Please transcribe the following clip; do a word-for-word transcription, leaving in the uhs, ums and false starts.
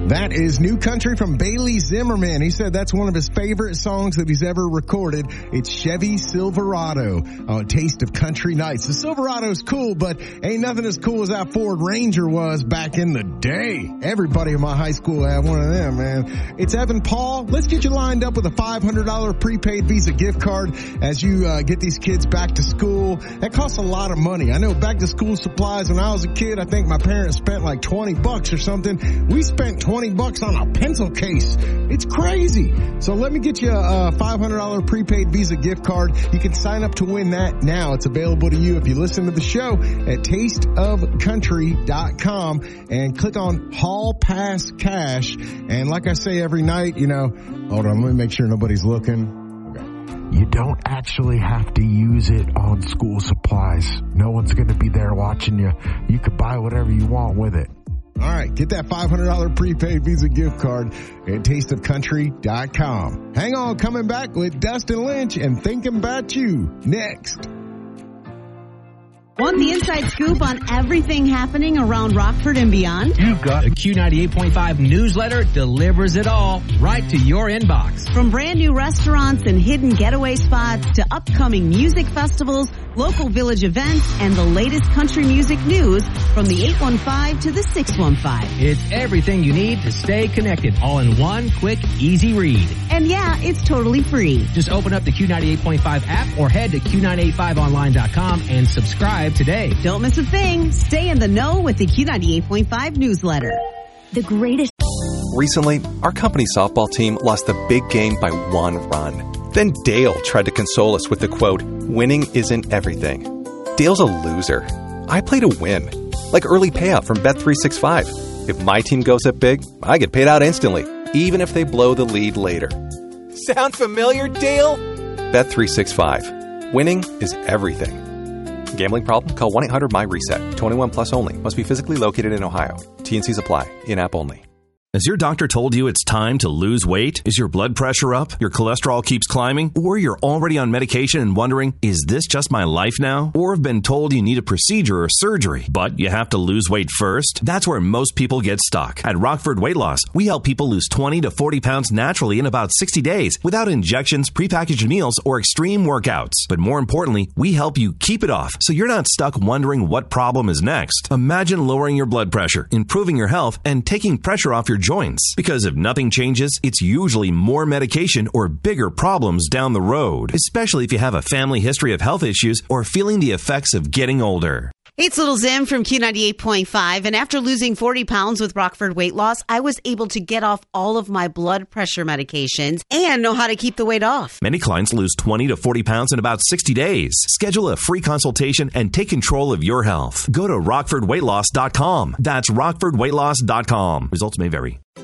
That is New Country from Bailey Zimmerman. He said that's one of his favorite songs that he's ever recorded. It's Chevy Silverado on Taste of Country Nights. The Silverado's cool, but ain't nothing as cool as that Ford Ranger was back in the day. Everybody in my high school had one of them, man. It's Evan Paul. Let's get you lined up with a five hundred dollars prepaid Visa gift card as you uh, get these kids back to school. That costs a lot of money. I know back to school supplies when I was a kid, I think my parents spent like twenty bucks or something. We spent twenty bucks on a pencil case. It's crazy. So let me get you a five hundred dollars prepaid Visa gift card. You can sign up to win that now. It's available to you if you listen to the show at taste of country dot com and click on Hall Pass Cash. And like I say every night, you know, hold on, let me make sure nobody's looking. You don't actually have to use it on school supplies. No one's going to be there watching you. You can buy whatever you want with it. All right, get that five hundred dollars prepaid Visa gift card at taste of country dot com. Hang on, coming back with Dustin Lynch and Thinking About You next. Want the inside scoop on everything happening around Rockford and beyond? You've got the Q ninety-eight point five newsletter delivers it all right to your inbox. From brand new restaurants and hidden getaway spots to upcoming music festivals, local village events, and the latest country music news from the eight one five to the six one five. It's everything you need to stay connected, all in one quick, easy read. And yeah, it's totally free. Just open up the Q ninety-eight point five app or head to Q nine eighty-five online dot com and subscribe today. Don't miss a thing. Stay in the know with the Q ninety-eight point five newsletter. The greatest. Recently, our company softball team lost the big game by one run. Then Dale tried to console us with the quote, "Winning isn't everything." Dale's a loser. I play to win. Like early payout from Bet three sixty-five. If my team goes up big, I get paid out instantly, even if they blow the lead later. Sound familiar, Dale? Bet three sixty-five. Winning is everything. Gambling problem? Call one eight hundred M Y reset. twenty-one plus only. Must be physically located in Ohio. T N Cs apply. In-app only. Has your doctor told you it's time to lose weight? Is your blood pressure up? Your cholesterol keeps climbing? Or you're already on medication and wondering, is this just my life now? Or have been told you need a procedure or surgery, but you have to lose weight first? That's where most people get stuck. At Rockford Weight Loss, we help people lose twenty to forty pounds naturally in about sixty days without injections, prepackaged meals, or extreme workouts. But more importantly, we help you keep it off so you're not stuck wondering what problem is next. Imagine lowering your blood pressure, improving your health, and taking pressure off your joints. Because if nothing changes, it's usually more medication or bigger problems down the road, especially if you have a family history of health issues or feeling the effects of getting older. Hey, it's Little Zim from Q ninety-eight point five, and after losing forty pounds with Rockford Weight Loss, I was able to get off all of my blood pressure medications and know how to keep the weight off. Many clients lose twenty to forty pounds in about sixty days. Schedule a free consultation and take control of your health. Go to rockford weight loss dot com. That's rockford weight loss dot com. Results may vary.